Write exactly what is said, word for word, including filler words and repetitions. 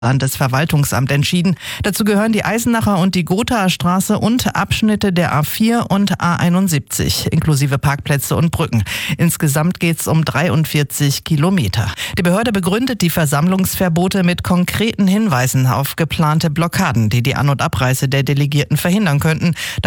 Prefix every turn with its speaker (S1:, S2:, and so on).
S1: Landesverwaltungsamt entschieden. Dazu gehören die Eisenacher und die Gothaer Straße und Abschnitte der A vier und A einundsiebzig, inklusive Parkplätze und Brücken. Insgesamt geht es um dreiundvierzig Kilometer. Die Behörde begründet die Versammlungsverbote mit konkreten Hinweisen auf geplante Blockaden, die die An- und Abreise der Delegierten verhindern könnten.